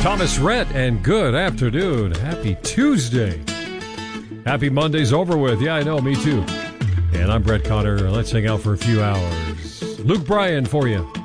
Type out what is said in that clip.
Thomas Rhett, and good afternoon. Happy Tuesday. Happy Monday's over with. Yeah, I know, me too. And I'm Brett Cotter. Let's hang out for a few hours. Luke Bryan for you.